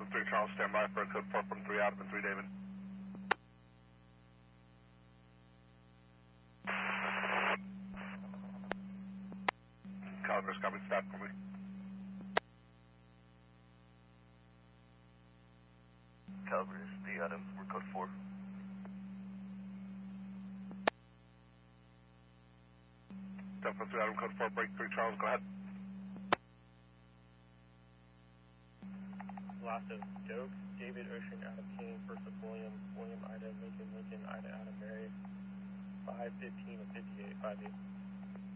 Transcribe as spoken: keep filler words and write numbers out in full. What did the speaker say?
three Charles, stand by for a code four from three Adam and three David. Calibra's copy, staff for me. Caliber is three Adam, we're code four. Delta three Adam, code four, break three Charles, go ahead. Last of Doak, David Ocean, Adam King, first of William, William Ida, Lincoln, Lincoln, Ida, Adam Mary, five fifteen of fifty-eight, five eight.